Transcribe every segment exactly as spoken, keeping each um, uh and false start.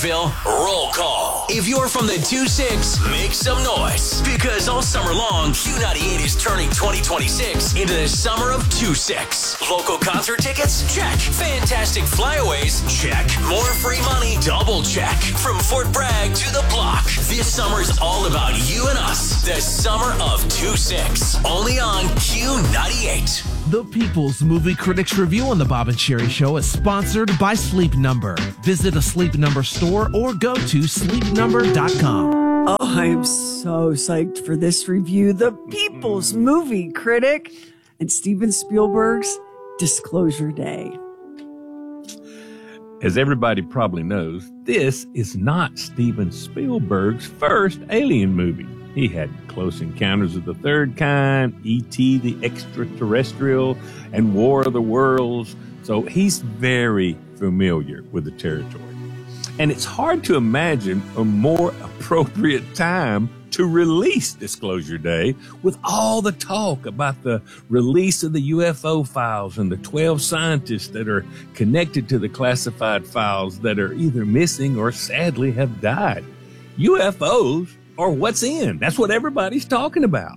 Roll call. If you're from the two six, make some noise. Because all summer long, Q ninety-eight is turning twenty twenty-six into the summer of two six. Local concert tickets? Check. Fantastic flyaways? Check. More free money? Double check. From Fort Bragg to the block, this summer's all about you and us. The summer of two six. Only on Q ninety-eight. The People's Movie Critics Review on the Bob and Sherry Show is sponsored by Sleep Number. Visit a Sleep Number store or go to sleep number dot com. Oh, I'm so psyched for this review. The People's Movie Critic and Steven Spielberg's Disclosure Day. As everybody probably knows, this is not Steven Spielberg's first Alien movie. He had Close Encounters of the Third Kind, E T the Extraterrestrial, and War of the Worlds. So he's very familiar with the territory. And it's hard to imagine a more appropriate time to release Disclosure Day with all the talk about the release of the U F O files and the twelve scientists that are connected to the classified files that are either missing or sadly have died. U F Os are what's in. That's what everybody's talking about.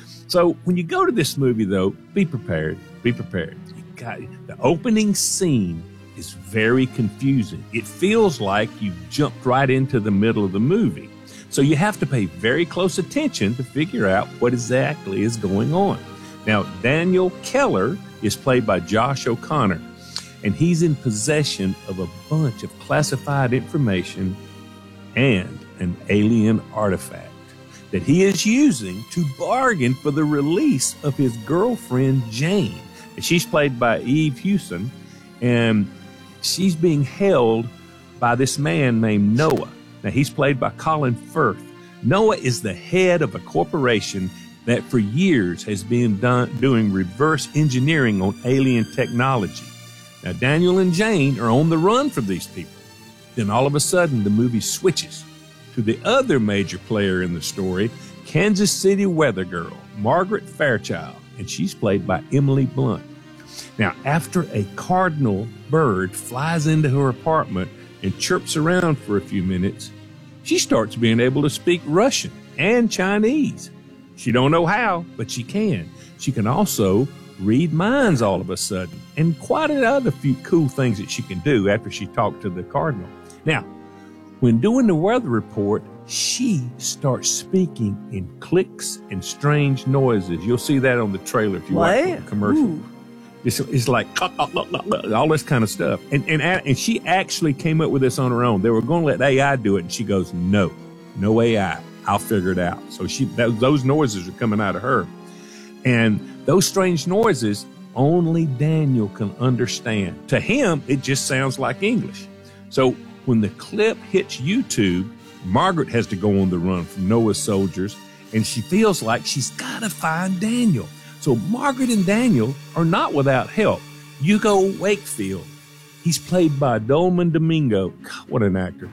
So when you go to this movie, though, be prepared. Be prepared. You got, the opening scene is very confusing. It feels like you've jumped right into the middle of the movie. So you have to pay very close attention to figure out what exactly is going on. Now, Daniel Keller is played by Josh O'Connor, and he's in possession of a bunch of classified information and an alien artifact that he is using to bargain for the release of his girlfriend, Jane. And she's played by Eve Hewson, and she's being held by this man named Noah. Now, he's played by Colin Firth. Noah is the head of a corporation that for years has been done, doing reverse engineering on alien technology. Now, Daniel and Jane are on the run from these people. Then all of a sudden, the movie switches to the other major player in the story, Kansas City weather girl, Margaret Fairchild, and she's played by Emily Blunt. Now, after a cardinal bird flies into her apartment and chirps around for a few minutes, she starts being able to speak Russian and Chinese. She don't know how, but she can. She can also read minds all of a sudden, and quite another few cool things that she can do after she talked to the cardinal. Now, when doing the weather report, she starts speaking in clicks and strange noises. You'll see that on the trailer if you what? watch the commercial. Ooh. It's, it's like all this kind of stuff. And, and and she actually came up with this on her own. They were going to let A I do it, and she goes, no, no A I. I'll figure it out. So she that, those noises are coming out of her. And those strange noises, only Daniel can understand. To him, it just sounds like English. So when the clip hits YouTube, Margaret has to go on the run from Noah's soldiers, and she feels like she's got to find Daniel. So Margaret and Daniel are not without help. Hugo Wakefield, he's played by Dolman Domingo. God, what an actor.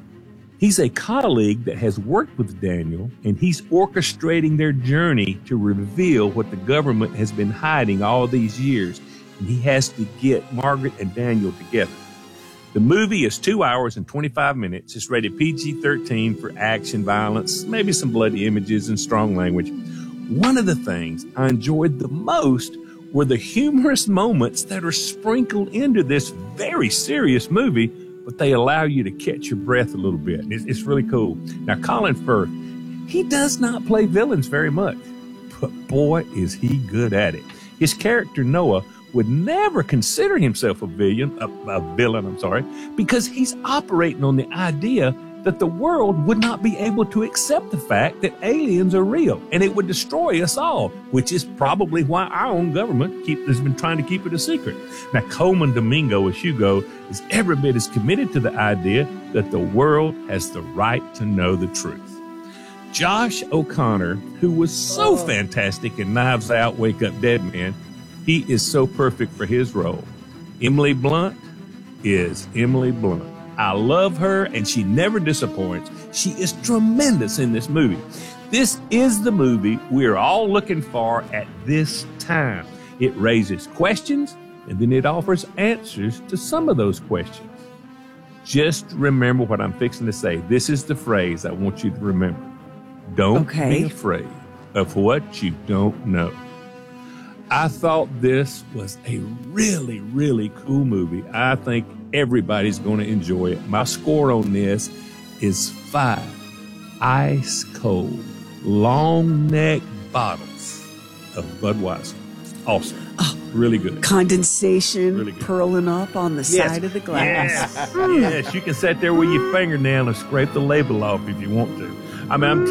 He's a colleague that has worked with Daniel, and he's orchestrating their journey to reveal what the government has been hiding all these years. And he has to get Margaret and Daniel together. The movie is two hours and twenty-five minutes. It's rated P G thirteen for action, violence, maybe some bloody images and strong language. One of the things I enjoyed the most were the humorous moments that are sprinkled into this very serious movie, but they allow you to catch your breath a little bit. It's, it's really cool. Now, Colin Firth, he does not play villains very much, but boy, is he good at it. His character, Noah, would never consider himself a villain, a, a villain, I'm sorry, because he's operating on the idea that the world would not be able to accept the fact that aliens are real, and it would destroy us all, which is probably why our own government keep, has been trying to keep it a secret. Now, Coleman Domingo as Hugo is every bit as committed to the idea that the world has the right to know the truth. Josh O'Connor, who was so fantastic in Knives Out, Wake Up Dead Man, he is so perfect for his role. Emily Blunt is Emily Blunt. I love her, and she never disappoints. She is tremendous in this movie. This is the movie we're all looking for at this time. It raises questions, and then it offers answers to some of those questions. Just remember what I'm fixing to say. This is the phrase I want you to remember. Don't Okay. be afraid of what you don't know. I thought this was a really, really cool movie. I think everybody's going to enjoy it. My score on this is five ice cold, long neck bottles of Budweiser. Awesome. Oh, really good. Condensation Really good. purling up on the Yes. side of the glass. Yes. Yes. You can sit there with your fingernail and scrape the label off if you want to. I mean, I'm